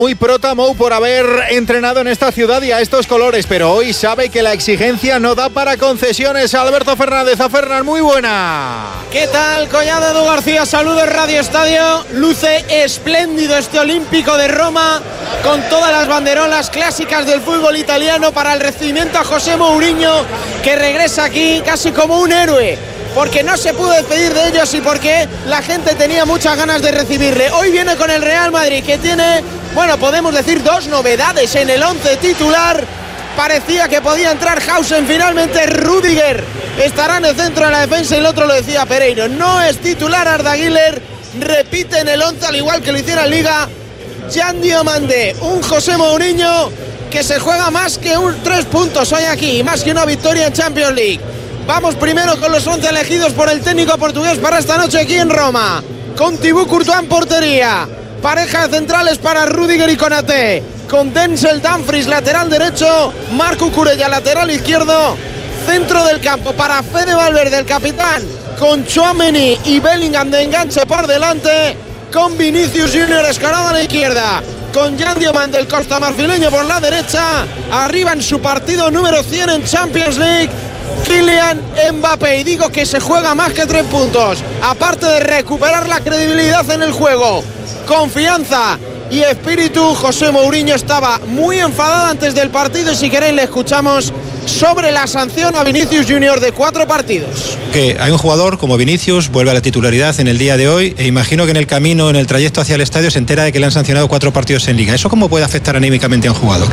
Muy prota Mou por haber entrenado en esta ciudad y a estos colores, pero hoy sabe que la exigencia no da para concesiones. Alberto Fernández, a Fernan, muy buena. ¿Qué tal, Collado? Edu García, saludos Radio Estadio. Luce espléndido este Olímpico de Roma, con todas las banderolas clásicas del fútbol italiano para el recibimiento a José Mourinho, que regresa aquí casi como un héroe, porque no se pudo despedir de ellos y porque la gente tenía muchas ganas de recibirle. Hoy viene con el Real Madrid, que tiene, bueno, podemos decir dos novedades en el 11 titular. Parecía que podía entrar Hausen, finalmente Rüdiger estará en el centro de la defensa y el otro lo decía Pereiro. No es titular Arda Güler, repite en el 11 al igual que lo hiciera en Liga Jan Diomande. Un José Mourinho que se juega más que 3 puntos hoy aquí, más que una victoria en Champions League. Vamos primero con los 11 elegidos por el técnico portugués para esta noche aquí en Roma. Con Thibaut Courtois en portería. Pareja de centrales para Rüdiger y Konaté. Con Denzel Dumfries, lateral derecho. Marco Cucurella, lateral izquierdo. Centro del campo para Fede Valverde, el capitán. Con Tchouaméni y Bellingham de enganche por delante. Con Vinicius Junior escalado a la izquierda. Con Jan Diomande, el costamarfileño, por la derecha. Arriba en su partido número 100 en Champions League, Kylian Mbappé. Y digo que se juega más que 3 puntos. Aparte de recuperar la credibilidad en el juego, confianza y espíritu. José Mourinho estaba muy enfadado antes del partido y si queréis le escuchamos sobre la sanción a Vinicius Junior de 4 partidos. Que hay un jugador como Vinicius, vuelve a la titularidad en el día de hoy e imagino que en el camino, en el trayecto hacia el estadio se entera de que le han sancionado 4 partidos en Liga. ¿Eso cómo puede afectar anímicamente a un jugador?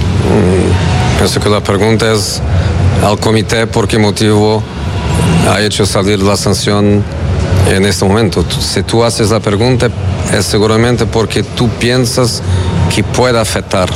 Pienso que la pregunta es al comité por qué motivo ha hecho salir la sanción en este momento. Si tú haces la pregunta es seguramente porque tú piensas que puede afectar.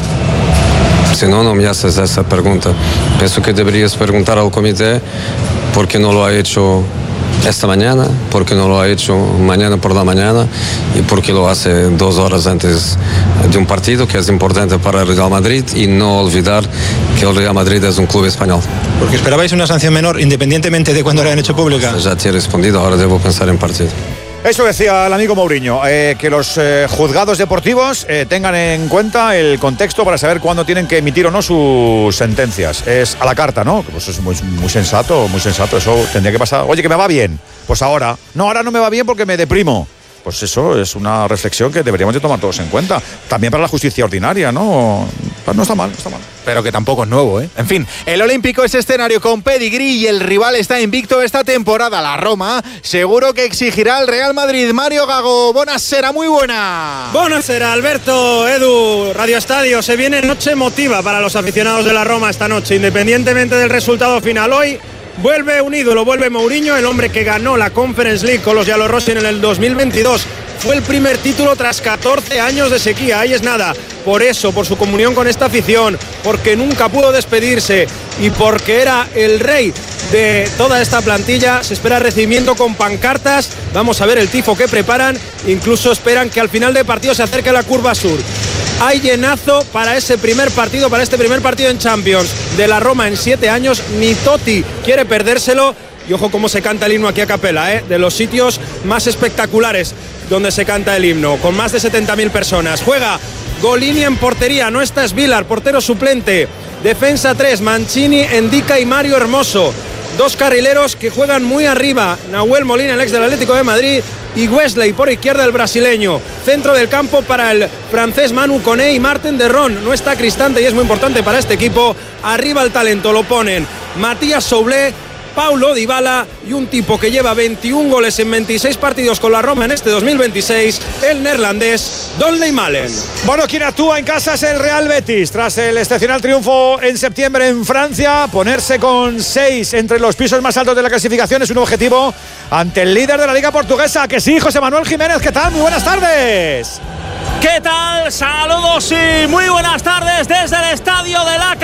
Si no, no me haces esa pregunta. Pienso que deberías preguntar al comité por qué no lo ha hecho esta mañana, por qué no lo ha hecho mañana por la mañana y por qué lo hace 2 horas antes de un partido que es importante para el Real Madrid, y no olvidar que el Real Madrid es un club español. Porque esperabais una sanción menor independientemente de cuándo la han hecho pública. Ya te he respondido, ahora debo pensar en partido. Eso decía el amigo Mourinho, que los juzgados deportivos tengan en cuenta el contexto para saber cuándo tienen que emitir o no sus sentencias. Es a la carta, ¿no? Pues es muy sensato, eso tendría que pasar. Oye, que me va bien, pues ahora no me va bien porque me deprimo. Pues eso es una reflexión que deberíamos de tomar todos en cuenta. También para la justicia ordinaria, ¿no? No está mal. Pero que tampoco es nuevo, ¿eh? En fin, el Olímpico es escenario con pedigrí y el rival está invicto esta temporada. La Roma seguro que exigirá al Real Madrid. Mario Gago, buonasera, muy buena. Buonasera, Alberto, Edu, Radio Estadio. Se viene noche emotiva para los aficionados de la Roma esta noche, independientemente del resultado final. Hoy vuelve un ídolo, vuelve Mourinho, el hombre que ganó la Conference League con los giallorossi en el 2022. Fue el primer título tras 14 años de sequía, ahí es nada. Por eso, por su comunión con esta afición, porque nunca pudo despedirse y porque era el rey de toda esta plantilla, se espera recibimiento con pancartas. Vamos a ver el tifo que preparan, incluso esperan que al final del partido se acerque a la curva sur. Hay llenazo para ese primer partido, para este primer partido en Champions de la Roma en 7 años. Ni Totti quiere perdérselo. Y ojo cómo se canta el himno aquí a capela, de los sitios más espectaculares donde se canta el himno, con más de 70.000 personas. Juega Golini en portería, no está Svilar, portero suplente. Defensa 3, Mancini, Endica y Mario Hermoso. 2 carrileros que juegan muy arriba, Nahuel Molina, el ex del Atlético de Madrid, y Wesley por izquierda, el brasileño. Centro del campo para el francés Manu Koné y Marten de Ron. No está Cristante y es muy importante para este equipo. Arriba el talento lo ponen Matías Soulé, Paulo Dybala y un tipo que lleva 21 goles en 26 partidos con la Roma en este 2026, el neerlandés Donley Malen. Bueno, quien actúa en casa es el Real Betis. Tras el excepcional triunfo en septiembre en Francia, ponerse con 6 entre los pisos más altos de la clasificación es un objetivo ante el líder de la Liga Portuguesa. Que sí, José Manuel Jiménez, ¿qué tal? Muy buenas tardes. ¿Qué tal? Saludos y muy buenas tardes desde el estadio de la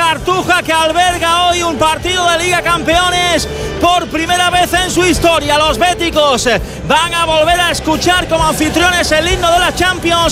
Cartuja, que alberga hoy un partido de Liga Campeones por primera vez en su historia. Los béticos van a volver a escuchar como anfitriones el himno de la Champions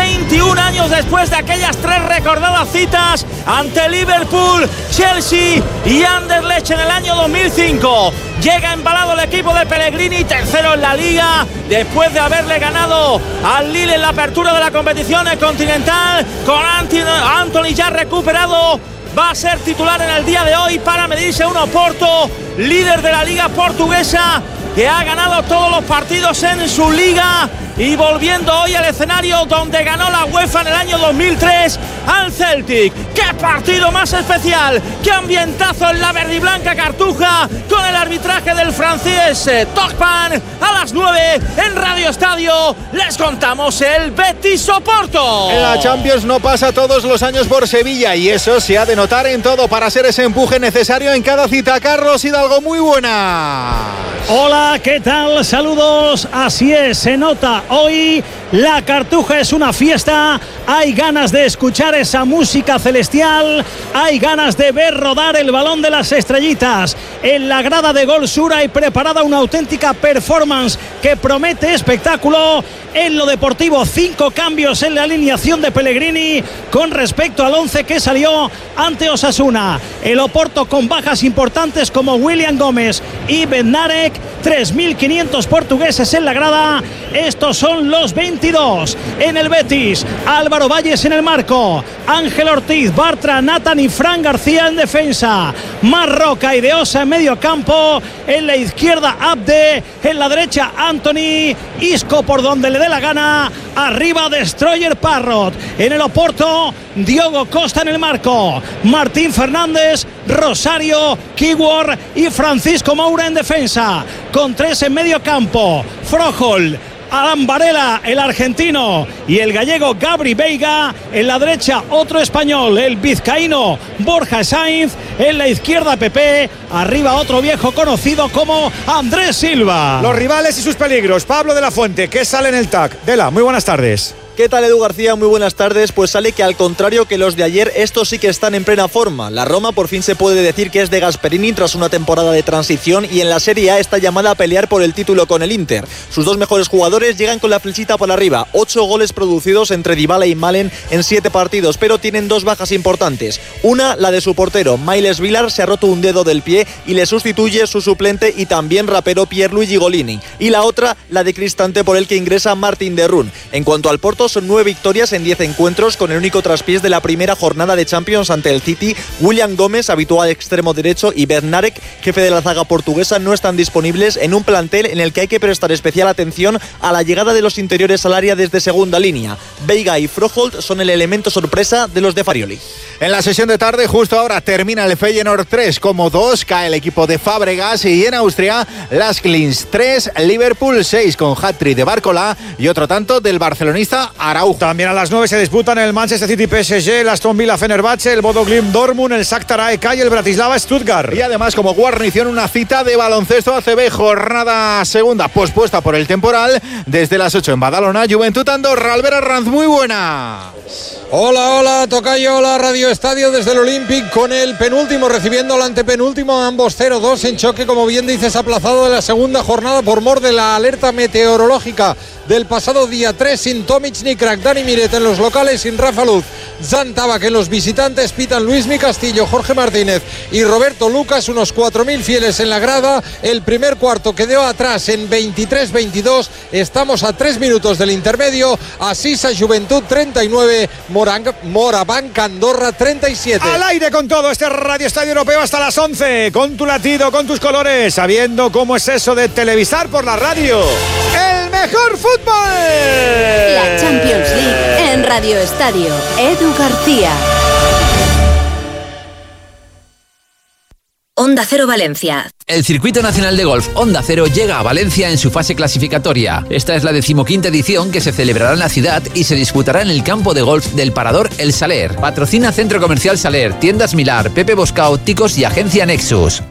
21 años después de aquellas 3 recordadas citas ante Liverpool, Chelsea y Anderlecht en el año 2005. Llega embalado el equipo de Pellegrini, tercero en la Liga, después de haberle ganado al Lille en la apertura de la competición continental, con Anthony ya recuperado. Va a ser titular en el día de hoy para medirse un Oporto, líder de la Liga Portuguesa, que ha ganado todos los partidos en su liga y volviendo hoy al escenario donde ganó la UEFA en el año 2003 al Celtic. ¡Qué partido más especial! ¡Qué ambientazo en la verdiblanca Cartuja con el arbitraje del francés Togpan! A las 9 en Radio Estadio les contamos el Betis Oporto. La Champions no pasa todos los años por Sevilla y eso se ha de notar en todo para ser ese empuje necesario en cada cita. Carlos Hidalgo, muy buenas. Hola, ¿qué tal? Saludos. Así es, se nota. Hoy la Cartuja es una fiesta. Hay ganas de escuchar esa música celestial. Hay ganas de ver rodar el balón de las estrellitas. En la grada de Gol Sur hay preparada una auténtica performance que promete espectáculo. En lo deportivo, 5 cambios en la alineación de Pellegrini con respecto al 11 que salió ante Osasuna. El Oporto con bajas importantes como William Gómez y Bednarek. 3.500 portugueses en la grada. Estos son los 22. En el Betis, Álvaro Valles en el marco, Ángel Ortiz, Bartra, Nathan y Fran García en defensa, Marroca y Deosa en medio campo. En la izquierda, Abde. En la derecha, Anthony. Isco por donde le dé la gana. Arriba, Destroyer Parrot. En el Oporto, Diogo Costa en el marco, Martín Fernández, Rosario, Kiwor y Francisco Moura en defensa, con 3 en medio campo, Froholt, Alan Varela, el argentino, y el gallego Gabri Veiga. En la derecha otro español, el vizcaíno Borja Sainz. En la izquierda Pepe. Arriba otro viejo conocido como Andrés Silva. Los rivales y sus peligros. Pablo de la Fuente, ¿qué sale en el TAC? Dela, muy buenas tardes. ¿Qué tal, Edu García? Muy buenas tardes. Pues sale que al contrario que los de ayer, estos sí que están en plena forma. La Roma por fin se puede decir que es de Gasperini tras una temporada de transición y en la Serie A está llamada a pelear por el título con el Inter. Sus 2 mejores jugadores llegan con la flechita por arriba. 8 goles producidos entre Dybala y Malen en 7 partidos, pero tienen 2 bajas importantes. Una, la de su portero. Miles Vilar se ha roto un dedo del pie y le sustituye su suplente y también rapero Pierluigi Golini. Y la otra, la de Cristante, por el que ingresa Martin de Roon. En cuanto al Porto, son 9 victorias en 10 encuentros con el único traspiés de la primera jornada de Champions ante el City. William Gómez, habitual extremo derecho, y Bednarek, jefe de la zaga portuguesa, no están disponibles en un plantel en el que hay que prestar especial atención a la llegada de los interiores al área desde segunda línea. Veiga y Froholt son el elemento sorpresa de los de Farioli. En la sesión de tarde, justo ahora, termina el Feyenoord 3 como 2, cae el equipo de Fábregas y en Austria, Las Klins 3, Liverpool 6 con hat-trick de Barcola y otro tanto del barcelonista Araujo. También a las 9 se disputan el Manchester City PSG, el Aston Villa Fenerbahce, el Bodo Glimt Dortmund, el Shakhtar AEK y el Bratislava Stuttgart. Y además, como guarnición, una cita de baloncesto ACB, jornada segunda pospuesta por el temporal, desde las 8 en Badalona, Juventud Andorra. Albert Arranz, muy buena. Hola, tocayo, hola, Radio Estadio desde el Olympic con el penúltimo recibiendo al antepenúltimo, ambos 0-2 en choque, como bien dices, aplazado de la segunda jornada por mor de la alerta meteorológica del pasado día 3, sin Tomic ni Crack. Dani Miret en los locales, sin Rafa Luz, Zan Tabak en los visitantes, pitan Luismi Castillo, Jorge Martínez y Roberto Lucas, unos 4.000 fieles en la grada. El primer cuarto quedó atrás en 23-22, estamos a 3 minutos del intermedio. Asisa Juventud 39, Morabanc Andorra 37. Al aire con todo este Radio Estadio Europeo hasta las 11, con tu latido, con tus colores, sabiendo cómo es eso de televisar por la radio. ¡El mejor fútbol! La Champions League en Radio Estadio. Edu García. Onda Cero Valencia. El Circuito Nacional de Golf Onda Cero llega a Valencia en su fase clasificatoria. Esta es la 15ª edición que se celebrará en la ciudad y se disputará en el campo de golf del Parador El Saler. Patrocina Centro Comercial Saler, Tiendas Milar, Pepe Boscao, Ticos y Agencia Nexus.